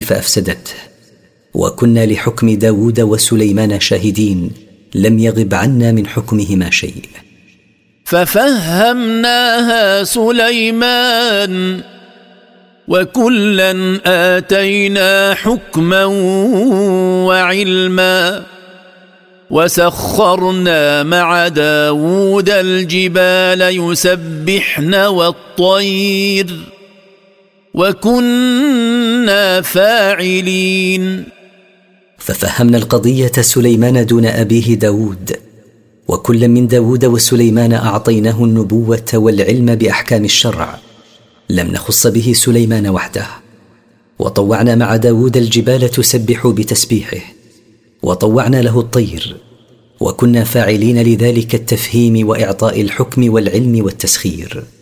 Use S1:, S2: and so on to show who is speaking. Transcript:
S1: فأفسدته، وكنا لحكم داود وسليمان شاهدين، لم يغب عنا من حكمهما شيء.
S2: ففهمناها سليمان وكلا آتينا حكما وعلما وسخرنا مع داود الجبال يسبحن والطير وكنا فاعلين.
S1: ففهمنا القضية سليمان دون أبيه داود، وكل من داود وسليمان أعطيناه النبوة والعلم بأحكام الشرع، لم نخص به سليمان وحده. وطوعنا مع داود الجبال تسبح بتسبيحه، وطوعنا له الطير، وكنا فاعلين لذلك التفهيم وإعطاء الحكم والعلم والتسخير.